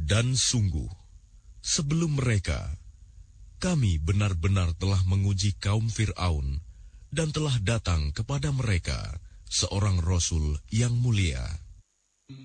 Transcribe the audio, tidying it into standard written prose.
Dan sungguh, sebelum mereka, kami benar-benar telah menguji kaum Fir'aun dan telah datang kepada mereka seorang Rasul yang mulia.